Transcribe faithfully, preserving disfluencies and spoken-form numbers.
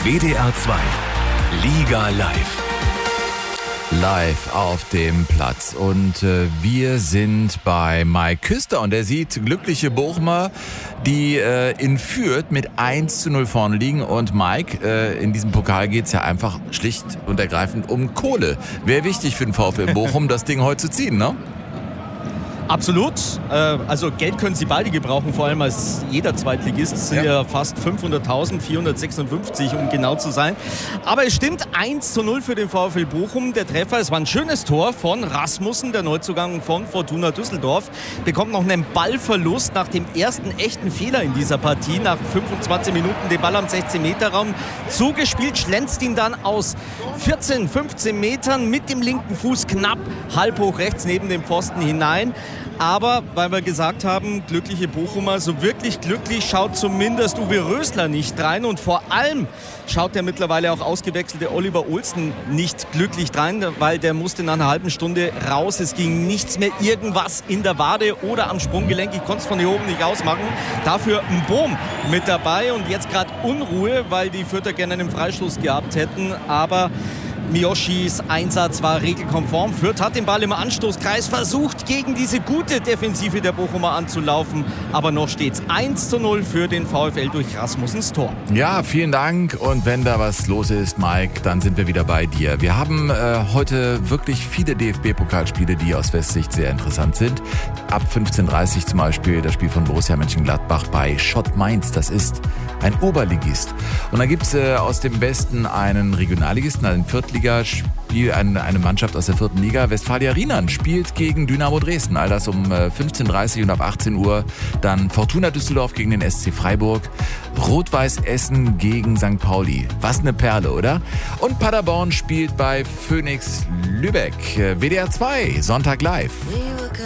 W D R zwei Liga live. Live auf dem Platz und äh, wir sind bei Mike Küster und er sieht glückliche Bochumer, die äh, in Fürth mit eins zu null vorne liegen und Mike, äh, in diesem Pokal geht's ja einfach schlicht und ergreifend um Kohle. Wäre wichtig für den VfL Bochum, das Ding heute zu ziehen, ne? Absolut. Also Geld können sie beide gebrauchen, vor allem als jeder Zweitligist. Es sind ja, ja fast fünfhunderttausend, vierhundertsechsundfünfzig, um genau zu sein. Aber es stimmt, eins zu null für den VfL Bochum. Der Treffer, es war ein schönes Tor von Rasmussen, der Neuzugang von Fortuna Düsseldorf. Bekommt noch einen Ballverlust nach dem ersten echten Fehler in dieser Partie. Nach fünfundzwanzig Minuten den Ball am sechzehn-Meter-Raum zugespielt, schlänzt ihn dann aus vierzehn, fünfzehn Metern mit dem linken Fuß knapp halb hoch rechts neben dem Pfosten hinein. Aber, weil wir gesagt haben, glückliche Bochumer, so wirklich glücklich schaut zumindest Uwe Rösler nicht rein. Und vor allem schaut der mittlerweile auch ausgewechselte Oliver Olsen nicht glücklich rein, weil der musste nach einer halben Stunde raus. Es ging nichts mehr, irgendwas in der Wade oder am Sprunggelenk. Ich konnte es von hier oben nicht ausmachen. Dafür ein Boom mit dabei und jetzt gerade Unruhe, weil die Fürther gerne einen Freistoß gehabt hätten. Aber Miyoshis Einsatz war regelkonform. Fürth hat den Ball im Anstoßkreis versucht, gegen diese gute Defensive der Bochumer anzulaufen. Aber noch steht's eins zu null für den VfL durch Rasmussens Tor. Ja, vielen Dank. Und wenn da was los ist, Mike, dann sind wir wieder bei dir. Wir haben äh, heute wirklich viele D F B-Pokalspiele, die aus Westsicht sehr interessant sind. Ab fünfzehn Uhr dreißig zum Beispiel das Spiel von Borussia Mönchengladbach bei Schott Mainz. Das ist ein Oberligist. Und dann gibt's äh, aus dem Westen einen Regionalligisten, einen Viertligisten. Spiel, eine, eine Mannschaft aus der vierten Liga. Westfalia Riemann spielt gegen Dynamo Dresden. All das um fünfzehn Uhr dreißig und ab achtzehn Uhr dann Fortuna Düsseldorf gegen den S C Freiburg. Rot-Weiß Essen gegen Sankt Pauli. Was eine Perle, oder? Und Paderborn spielt bei Phoenix Lübeck. W D R zwei, Sonntag live.